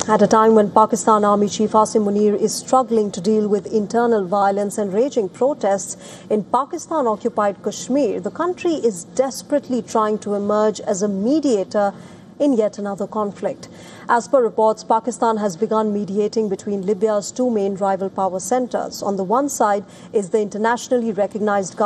At a time when Pakistan Army Chief Asim Munir is struggling to deal with internal violence and raging protests in Pakistan-occupied Kashmir, the country is desperately trying to emerge as a mediator in yet another conflict. As per reports, Pakistan has begun mediating between Libya's two main rival power centers. On the one side is the internationally recognized